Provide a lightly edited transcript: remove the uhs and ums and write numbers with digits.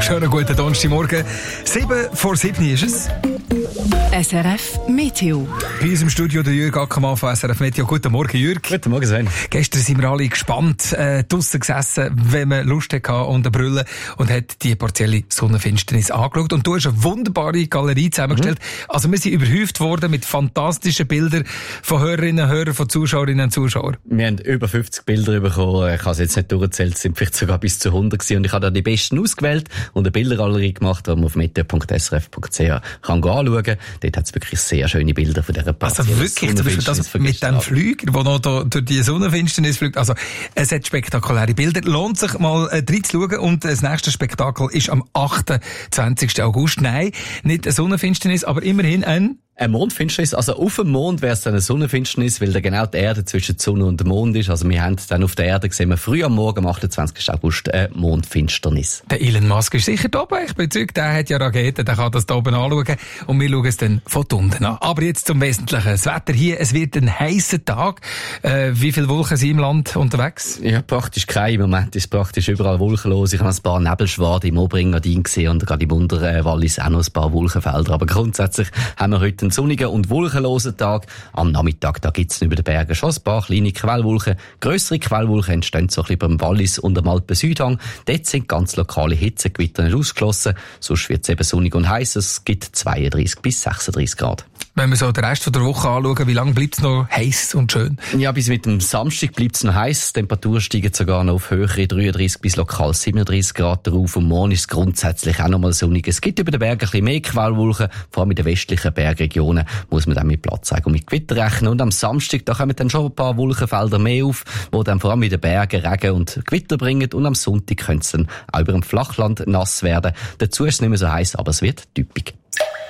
Schönen guten Donnerstagmorgen. 7:07 ist es. SRF Meteo. Bei uns im Studio der Jürg Ackermann von SRF Meteo. Guten Morgen, Jürg. Guten Morgen, Sven. Gestern sind wir alle gespannt draussen gesessen, wenn man Lust hatte und eine Brille und hat die partielle Sonnenfinsternis angeschaut. Und du hast eine wunderbare Galerie zusammengestellt. Also wir sind überhäuft worden mit fantastischen Bildern von Hörerinnen und Hörern, von Zuschauerinnen und Zuschauern. Wir haben über 50 Bilder bekommen. Ich habe es jetzt nicht durchgezählt, es sind vielleicht sogar bis zu 100 gewesen. Und ich habe da die besten ausgewählt und eine Bildergalerie gemacht, die man auf meteo.srf.ch kann anschauen. Dort hat es wirklich sehr schöne Bilder von dieser Partie. Also wirklich, zum Beispiel das mit dem Flüger, der noch da durch die Sonnenfinsternis fliegt. Also es hat spektakuläre Bilder. Lohnt sich mal reinzuschauen. Und das nächste Spektakel ist am 28. August. Nein, nicht eine Sonnenfinsternis, aber immerhin eine Mondfinsternis, also auf dem Mond wäre es dann eine Sonnenfinsternis, weil da genau die Erde zwischen der Sonne und dem Mond ist. Also wir haben dann auf der Erde gesehen, früh am Morgen, am 28. August, eine Mondfinsternis. Der Elon Musk ist sicher da oben. Ich bin überzeugt, der hat ja Raketen, der kann das da oben anschauen. Und wir schauen es dann von unten an. Aber jetzt zum Wesentlichen. Das Wetter hier, es wird ein heißer Tag. Wie viele Wolken sind im Land unterwegs? Ja, praktisch kein. Im Moment ist praktisch überall wolkenlos. Ich habe ein paar Nebelschwaden im Oberengadin gesehen und gerade im unteren Wallis auch noch ein paar Wolkenfelder. Aber grundsätzlich haben wir heute einen sonnigen und wolkenlosen Tag. Am Nachmittag, da gibt's über den Bergen schon ein paar kleine Quellwolken. Grössere Quellwolken entstehen so ein bisschen beim Wallis und am Alpen-Südhang. Dort sind ganz lokale Hitzegewitter nicht ausgeschlossen. Sonst wird's eben sonnig und heiß. Es gibt 32 bis 36 Grad. Wenn wir so den Rest der Woche anschauen, wie lange bleibt's noch heiß und schön? Ja, bis mit dem Samstag bleibt's noch heiß. Die Temperaturen steigen sogar noch auf höhere 33 bis lokal 37 Grad drauf. Und morgen ist es grundsätzlich auch noch mal sonnig. Es gibt über den Bergen ein bisschen mehr Quellwolken. Vor allem in den westlichen Bergregionen muss man dann mit Platzeigung und mit Gewitter rechnen. Und am Samstag, da kommen dann schon ein paar Wolkenfelder mehr auf, die dann vor allem in den Bergen Regen und Gewitter bringen. Und am Sonntag könnte es dann auch über dem Flachland nass werden. Dazu ist es nicht mehr so heiß, aber es wird typisch.